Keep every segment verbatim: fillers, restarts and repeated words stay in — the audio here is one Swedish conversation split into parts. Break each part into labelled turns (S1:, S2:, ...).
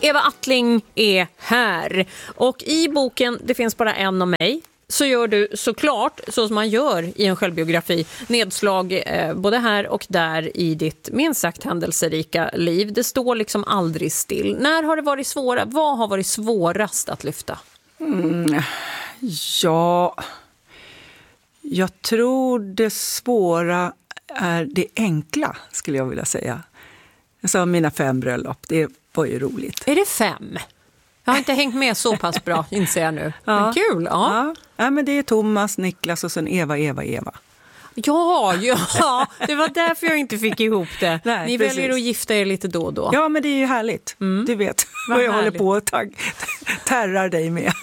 S1: Eva Attling är här. Och i boken Det finns bara en om mig så gör du såklart, så som man gör i en självbiografi, nedslag eh, både här och där i ditt minst sagt händelserika liv. Det står liksom aldrig still. När har det varit svåra? Vad har varit svårast att lyfta?
S2: Mm, ja, jag tror det svåra är det enkla, skulle jag vilja säga. Jag sa mina fem bröllop, det var ju roligt.
S1: Är det fem? Jag har inte hängt med så pass bra, inser jag nu.
S2: Ja.
S1: Men kul, ja.
S2: Ja. Ja, men det är Thomas, Niklas och sen Eva, Eva, Eva.
S1: Ja, ja, det var därför jag inte fick ihop det.
S2: Nej,
S1: Ni
S2: precis.
S1: väljer att gifta er lite då och då.
S2: Ja, men det är ju härligt. Mm. Du vet vad, vad jag
S1: härligt.
S2: håller på att tag- terrar dig med.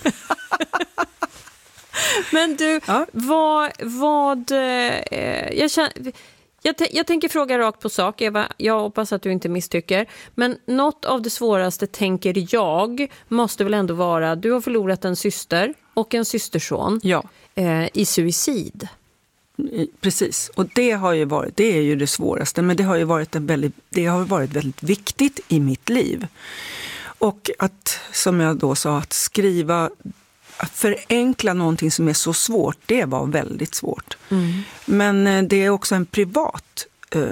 S1: Men du,
S2: ja.
S1: vad... vad eh, jag, känner, jag, t- jag tänker fråga rakt på sak, Eva. Jag hoppas att du inte misstycker. Men något av det svåraste, tänker jag, måste väl ändå vara... Du har förlorat en syster och en systerson
S2: ja.
S1: eh, i suicid.
S2: Precis, och det har ju varit, det är ju det svåraste, men det har ju varit en väldigt, det har varit väldigt viktigt i mitt liv. Och att, som jag då sa, att skriva, att förenkla någonting som är så svårt, det var väldigt svårt. Mm. Men det är också en privat eh,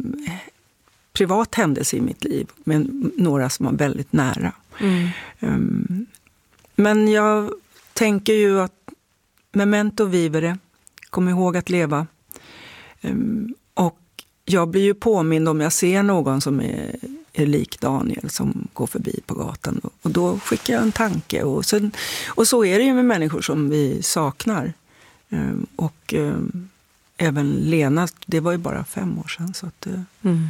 S2: privat händelse i mitt liv, med några som var väldigt nära. Mm. Um, men jag tänker ju att memento vivere, kom ihåg att leva. Um, och jag blir ju påmind om jag ser någon som är, är lik Daniel som går förbi på gatan. Och då skickar jag en tanke. Och, sen, och så är det ju med människor som vi saknar. Um, och um, även Lena, det var ju bara fem år sedan. Så att, uh, mm.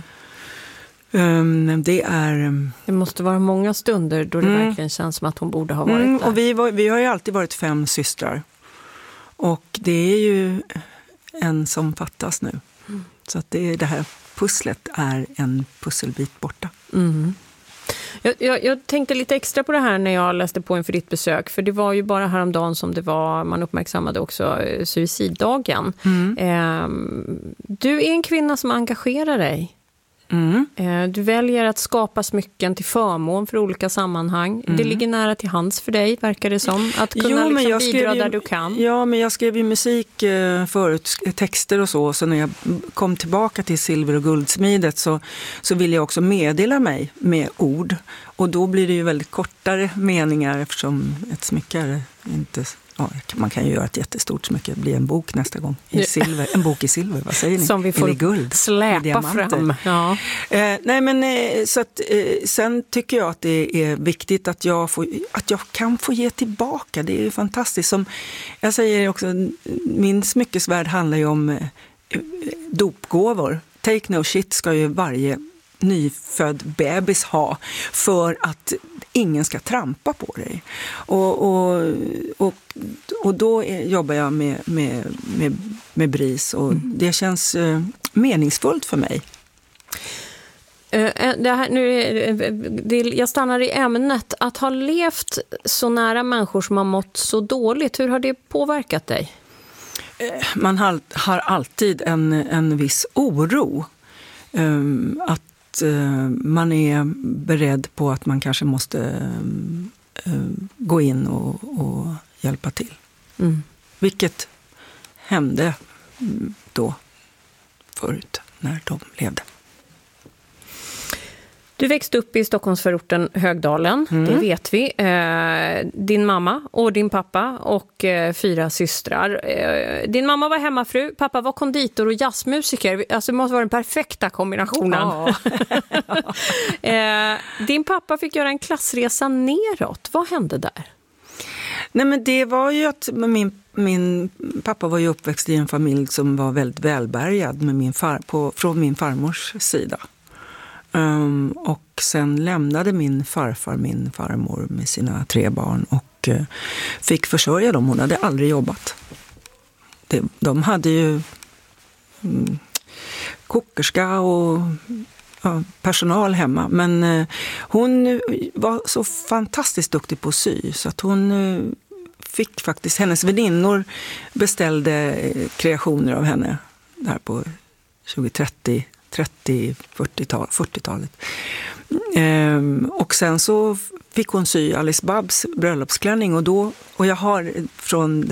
S2: um, det är... Um,
S1: det måste vara många stunder då det mm. verkligen känns som att hon borde ha varit mm, där.
S2: Och vi, var, vi har ju alltid varit fem systrar. Och det är ju en som fattas nu. Mm. Så att det, det här pusslet är en pusselbit borta.
S1: Mm. Jag, jag, jag tänkte lite extra på det här när jag läste på inför ditt besök. För det var ju bara häromdagen som det var, man uppmärksammade också eh, suiciddagen. Mm. Eh, du är en kvinna som engagerar dig. Mm. Eh, du väljer att skapa smycken till förmån för olika sammanhang. Mm. Det ligger nära till hands för dig, verkar det som. Att kunna jo, liksom bidra ju, där du kan.
S2: Ja, men jag skrev ju musik eh, förut, texter och så. Så när jag kom tillbaka till silver- och guldsmidet så, så ville jag också meddela mig med ord. Och då blir det ju väldigt kortare meningar eftersom ett smycke är inte... Ja, man kan ju göra ett jättestort smycke, det blir en bok nästa gång i silver, en bok i silver, vad säger ni?
S1: Som vi får
S2: Eller guld,
S1: släpa fram. Ja.
S2: Eh, nej men eh, så att eh, sen tycker jag att det är viktigt att jag, får, att jag kan få ge tillbaka, det är ju fantastiskt. Som jag säger också, min smyckesvärld handlar ju om eh, dopgåvor. Take no shit ska ju varje nyfödd bebis ha för att ingen ska trampa på dig. Och, och, och, och då är, jobbar jag med, med, med, med BRIS och mm. det känns eh, meningsfullt för mig.
S1: Uh, det här, nu, det, jag stannar i ämnet. Att ha levt så nära människor som har mått så dåligt, hur har det påverkat dig?
S2: Uh, man har, har alltid en, en viss oro. Um, att man är beredd på att man kanske måste uh, gå in och, och hjälpa till. Mm. Vilket hände då förut när de levde.
S1: Du växte upp i Stockholmsförorten Högdalen, mm. det vet vi. Eh, din mamma och din pappa och eh, fyra systrar. Eh, din mamma var hemmafru, pappa var konditor och jazzmusiker. Alltså det måste vara den perfekta kombinationen. Ja. eh, din pappa fick göra en klassresa neråt. Vad hände där?
S2: Nej, men det var ju att min, min pappa var ju uppväxt i en familj som var väldigt välbärgad med min far, på, från min farmors sida. Um, och sen lämnade min farfar min farmor med sina tre barn och uh, fick försörja dem. Hon hade aldrig jobbat. Det, de hade ju um, kokerska och uh, personal hemma. Men uh, hon var så fantastiskt duktig på att sy så att hon uh, fick faktiskt, hennes väninnor beställde uh, kreationer av henne där på tjugo trettio trettio, fyrtiotal, fyrtiotalet. Ehm, och sen så fick hon sy Alice Babs bröllopsklänning och, då, och jag har från